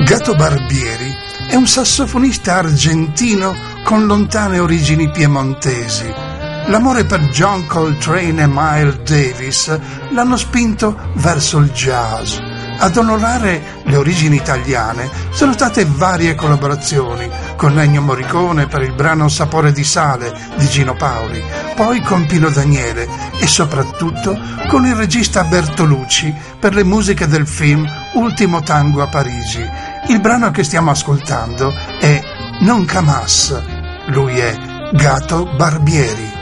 Gato Barbieri è un sassofonista argentino con lontane origini piemontesi. L'amore per John Coltrane e Miles Davis l'hanno spinto verso il jazz. Ad onorare le origini italiane sono state varie collaborazioni con Ennio Morricone per il brano Sapore di sale di Gino Paoli, poi con Pino Daniele e soprattutto con il regista Bertolucci per le musiche del film Ultimo tango a Parigi. Il brano che stiamo ascoltando è Nunca Más. Lui è Gato Barbieri.